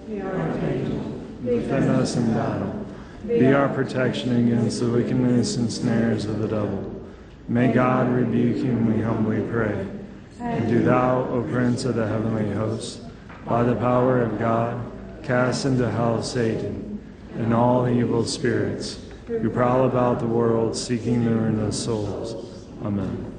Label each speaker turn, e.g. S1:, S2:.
S1: Be our archangel.
S2: Defend us in battle. Be our protection against the wickedness and snares of the devil. May God rebuke him, we humbly pray. And do thou, O Prince of the heavenly host, by the power of God, cast into hell Satan and all evil spirits who prowl about the world seeking the ruin of souls. Amen.